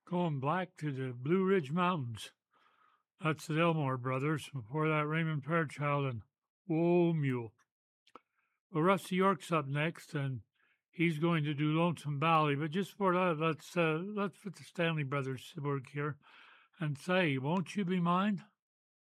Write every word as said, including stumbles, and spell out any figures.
Going back to the Blue Ridge Mountains. That's the Elmore brothers. Before that, Raymond Fairchild and Whoa Mule. Well, Rusty York's up next, and he's going to do Lonesome Valley. But just for that, let's uh, let's put the Stanley Brothers to work here and say, "Won't you be mine?"